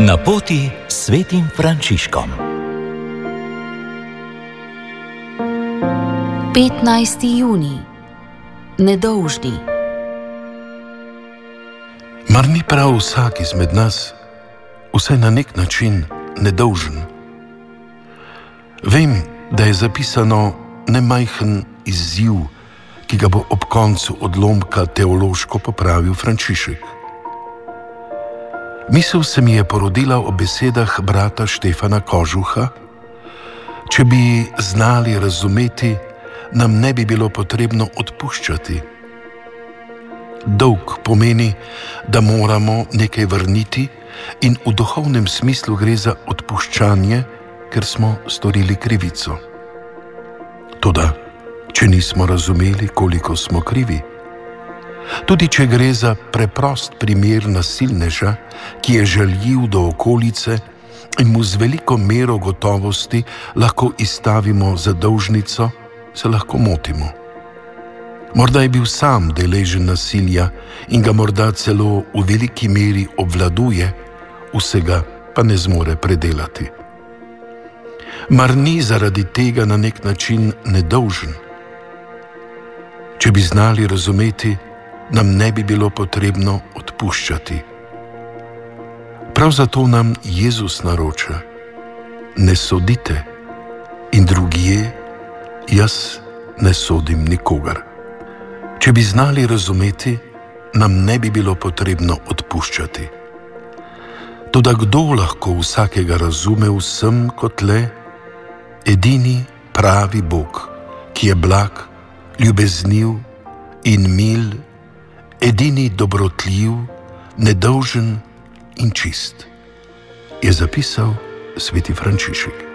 Na poti s svetim Frančiškom. 15. junij. Nedolžni. Mar ni prav vsak izmed nas, vsaj na nek način, nedolžen? Vem, da je zapisano nemajhen izziv, ki ga bo ob koncu odlomka teološko popravil Frančišek. Misel se mi je porodila ob besedah brata Štefana Kožuha: če bi znali razumeti, nam ne bi bilo potrebno odpuščati. Dolg pomeni, da moramo nekaj vrniti, in v duhovnem smislu gre za odpuščanje, ker smo storili krivico. Toda, če nismo razumeli, koliko smo krivi, tudi če gre za preprost primer nasilneža, ki je žaljiv do okolice in mu z veliko mero gotovosti lahko izstavimo zadolžnico, se lahko motimo. Morda je bil sam deležen nasilja in ga morda celo v veliki meri obvladuje, vsega pa ne zmore predelati. Mar ni zaradi tega na nek način nedolžen? Če bi znali razumeti, nam ne bi bilo potrebno odpuščati. Prav zato nam Jezus naroča: ne sodite, in drugje, jaz ne sodim nikogar. Če bi znali razumeti, nam ne bi bilo potrebno odpuščati. Toda kdo lahko vsakega razume vsem kot le edini pravi Bog, ki je blag, ljubezniv in mil, edini dobrotljiv, nedolžen in čist, je zapisal sveti Frančišek.